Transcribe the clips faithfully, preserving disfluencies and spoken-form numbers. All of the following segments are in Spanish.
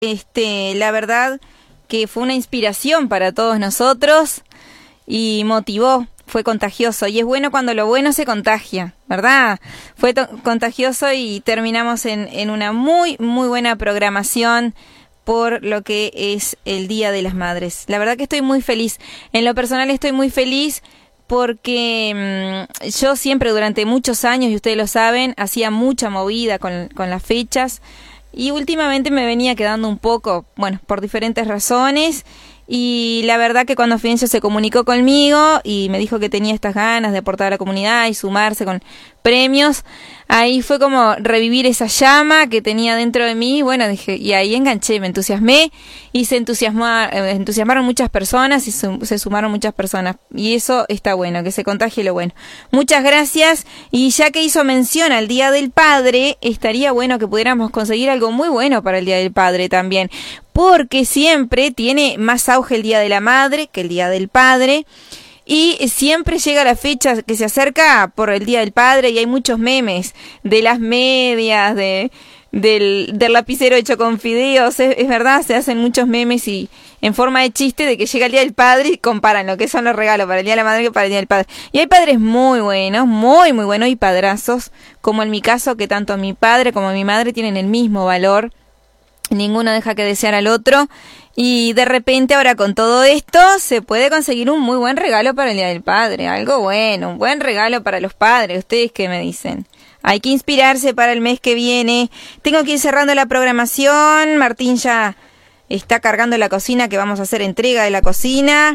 Este, la verdad que fue una inspiración para todos nosotros y motivó, fue contagioso. Y es bueno cuando lo bueno se contagia, ¿verdad? Fue contagioso y terminamos en, en una muy, muy buena programación por lo que es el Día de las Madres. La verdad que estoy muy feliz. En lo personal estoy muy feliz porque mmm, yo siempre durante muchos años, y ustedes lo saben, hacía mucha movida con, con las fechas. Y últimamente me venía quedando un poco, bueno, por diferentes razones. Y la verdad que cuando Fidencio se comunicó conmigo y me dijo que tenía estas ganas de aportar a la comunidad y sumarse con premios, ahí fue como revivir esa llama que tenía dentro de mí. Bueno, dije, y ahí enganché, me entusiasmé y se entusiasmó, eh, entusiasmaron muchas personas y su, se sumaron muchas personas. Y eso está bueno, que se contagie lo bueno. Muchas gracias. Y ya que hizo mención al Día del Padre, estaría bueno que pudiéramos conseguir algo muy bueno para el Día del Padre también. Porque siempre tiene más auge el Día de la Madre que el Día del Padre. Y siempre llega la fecha que se acerca por el Día del Padre y hay muchos memes de las medias, de del, del lapicero hecho con fideos. Es, es verdad, se hacen muchos memes y en forma de chiste de que llega el Día del Padre y comparan lo que son los regalos para el Día de la Madre que para el Día del Padre. Y hay padres muy buenos, muy, muy buenos y padrazos, como en mi caso, que tanto mi padre como mi madre tienen el mismo valor. Ninguno deja que desear al otro. Y de repente ahora con todo esto se puede conseguir un muy buen regalo para el Día del Padre. Algo bueno, un buen regalo para los padres. ¿Ustedes qué me dicen? Hay que inspirarse para el mes que viene. Tengo que ir cerrando la programación. Martín ya está cargando la cocina, que vamos a hacer entrega de la cocina.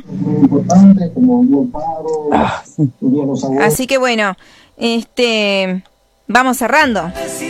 Así que bueno, este, vamos cerrando.